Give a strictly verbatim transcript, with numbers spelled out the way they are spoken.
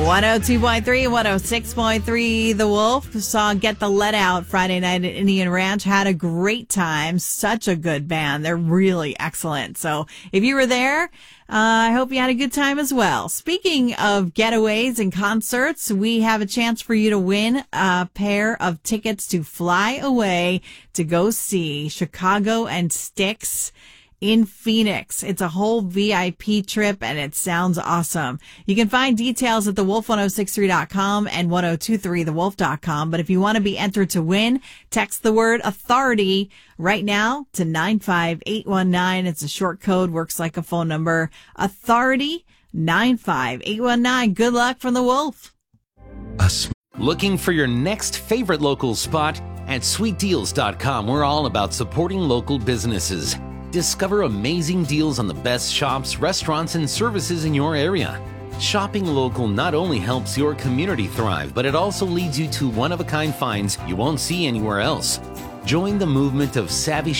one oh two point three, one oh six point three The Wolf. Saw Get the Let Out Friday night at Indian Ranch. Had a great time. Such a good band. They're really excellent. So if you were there, uh, I hope you had a good time as well. Speaking of getaways and concerts, we have a chance for you to win a pair of tickets to fly away to go see Chicago and Styx in Phoenix. It's a whole V I P trip and it sounds awesome. You can find details at the wolf ten sixty-three dot com and ten twenty-three the wolf dot com. But if you want to be entered to win, text the word authority right now to nine five eight one nine. It's a short code, works like a phone number. Authority nine five eight one nine. Good luck from the Wolf. Us. Looking for your next favorite local spot? At sweet deals dot com, we're all about supporting local businesses. Discover amazing deals on the best shops, restaurants, and services in your area. Shopping local not only helps your community thrive, but it also leads you to one-of-a-kind finds you won't see anywhere else. Join the movement of savvy